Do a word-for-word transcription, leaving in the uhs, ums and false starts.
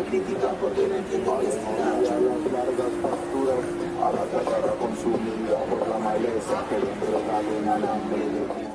critican porque no entienden que es nada. Las largas pasturas a la tierra consumida por la maleza que le entregaron al hambre de